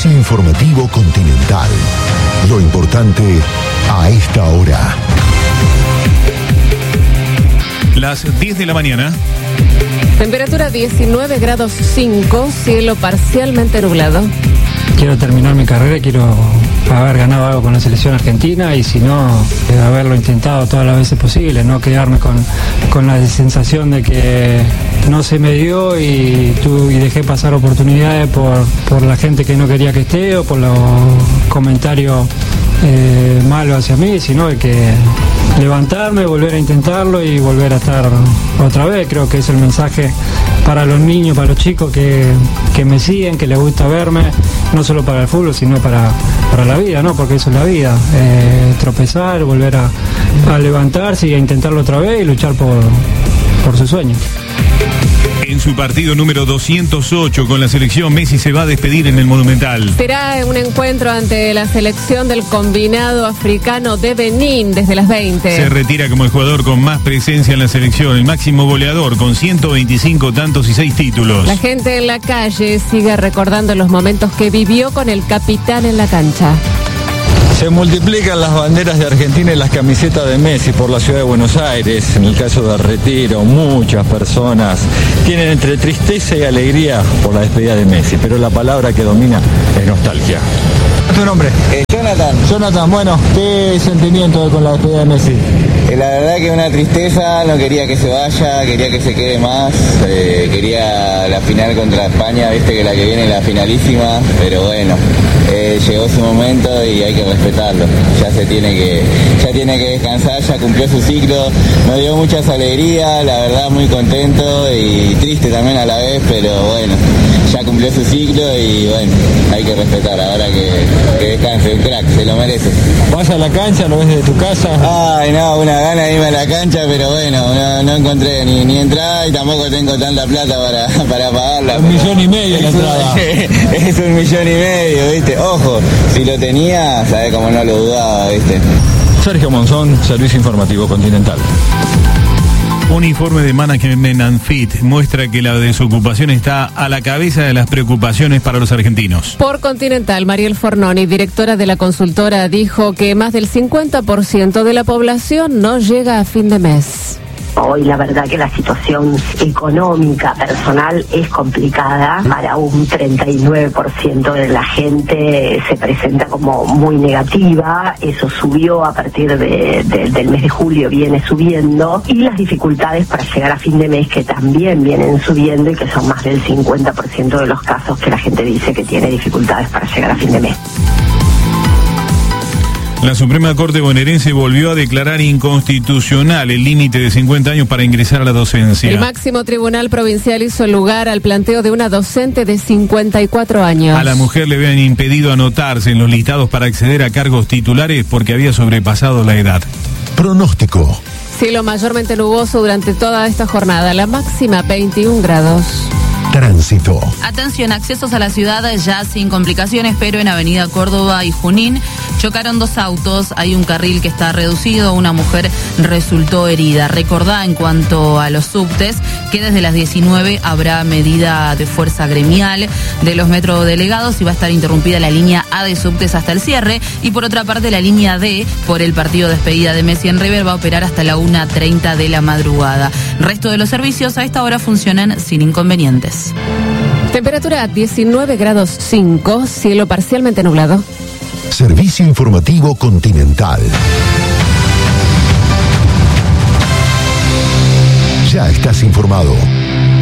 Servicio Informativo Continental. Lo importante a esta hora. Las 10 de la mañana. Temperatura 19 grados 5, cielo parcialmente nublado. Quiero terminar mi carrera, quiero haber ganado algo con la selección argentina y si no, haberlo intentado todas las veces posibles, no quedarme con la sensación de que no se me dio y dejé pasar oportunidades por la gente que no quería que esté o por los comentarios malos hacia mí, sino de que levantarme, volver a intentarlo y volver a estar otra vez. Creo que es el mensaje para los niños, para los chicos que me siguen, que les gusta verme, no solo para el fútbol, sino para la vida, ¿no? Porque eso es la vida, tropezar, volver a levantarse y a intentarlo otra vez y luchar por su sueño. En su partido número 208 con la selección, Messi se va a despedir en el Monumental. Será un encuentro ante la selección del combinado africano de Benín desde las 20. Se retira como el jugador con más presencia en la selección, el máximo goleador con 125 tantos y 6 títulos. La gente en la calle sigue recordando los momentos que vivió con el capitán en la cancha. Se multiplican las banderas de Argentina y las camisetas de Messi por la ciudad de Buenos Aires. En el caso de Retiro, muchas personas tienen entre tristeza y alegría por la despedida de Messi, pero la palabra que domina es nostalgia. ¿Tu nombre? Jonathan. Jonathan, bueno, ¿qué sentimiento hay con la despedida de Messi? La verdad que una tristeza, no quería que se vaya, quería que se quede más, quería la final contra España, viste que la que viene es la finalísima, pero bueno, llegó su momento y hay que respetarlo, ya tiene que descansar, ya cumplió su ciclo, nos dio muchas alegrías, la verdad muy contento y triste también a la vez, pero bueno, ya cumplió su ciclo y bueno, hay que respetar, ahora que descanse, un crack, se lo merece. ¿Vas a la cancha, lo ves desde tu casa? Ay no, una gana de irme a la cancha, pero bueno, no encontré ni entrada y tampoco tengo tanta plata para pagarla. 1,5 millones la entrada. Es 1,5 millones, viste, ojo, si lo tenía, sabés cómo no lo dudaba, viste. Sergio Monzón, Servicio Informativo Continental. Un informe de Management and Fit muestra que la desocupación está a la cabeza de las preocupaciones para los argentinos. Por Continental, Mariel Fornoni, directora de la consultora, dijo que más del 50% de la población no llega a fin de mes. Hoy la verdad que la situación económica personal es complicada. Para un 39% de la gente se presenta como muy negativa. Eso subió a partir del mes de julio, viene subiendo. Y las dificultades para llegar a fin de mes que también vienen subiendo y que son más del 50% de los casos que la gente dice que tiene dificultades para llegar a fin de mes. La Suprema Corte bonaerense volvió a declarar inconstitucional el límite de 50 años para ingresar a la docencia. El máximo tribunal provincial hizo lugar al planteo de una docente de 54 años. A la mujer le habían impedido anotarse en los listados para acceder a cargos titulares porque había sobrepasado la edad. Pronóstico. Cielo mayormente nuboso durante toda esta jornada, la máxima 21 grados. Tránsito. Atención, accesos a la ciudad ya sin complicaciones, pero en Avenida Córdoba y Junín chocaron 2 autos, hay un carril que está reducido, una mujer resultó herida. Recordá en cuanto a los subtes que desde las 19 habrá medida de fuerza gremial de los metrodelegados y va a estar interrumpida la línea A de subtes hasta el cierre y por otra parte la línea D por el partido despedida de Messi en River va a operar hasta la 1:30 de la madrugada. Resto de los servicios a esta hora funcionan sin inconvenientes. Temperatura 19 grados 5, cielo parcialmente nublado. Servicio Informativo Continental. Ya estás informado.